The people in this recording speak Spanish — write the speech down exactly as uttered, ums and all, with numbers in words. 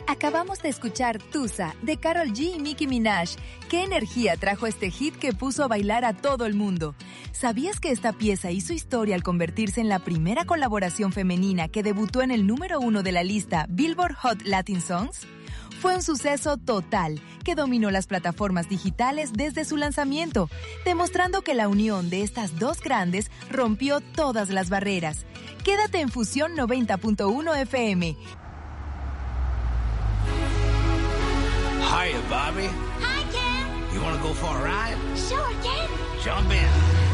Acabamos de escuchar Tusa, de Karol G y Nicki Minaj. ¿Qué energía trajo este hit que puso a bailar a todo el mundo? ¿Sabías que esta pieza hizo historia al convertirse en la primera colaboración femenina que debutó en el número uno de la lista Billboard Hot Latin Songs? Fue un suceso total que dominó las plataformas digitales desde su lanzamiento, demostrando que la unión de estas dos grandes rompió todas las barreras. Quédate en Fusión noventa punto uno F M. Hiya, Bobby. Hi, Ken. You want to go for a ride? Sure, Ken. Jump in.